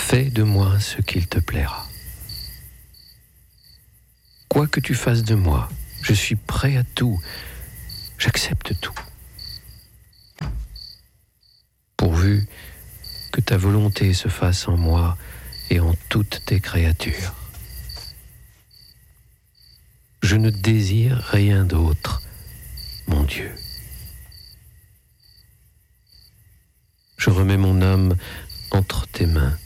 Fais de moi ce qu'il te plaira. Quoi que tu fasses de moi, je suis prêt à tout, j'accepte tout. Pourvu que ta volonté se fasse en moi et en toutes tes créatures. Je ne désire rien d'autre, mon Dieu. Je remets mon âme entre tes mains.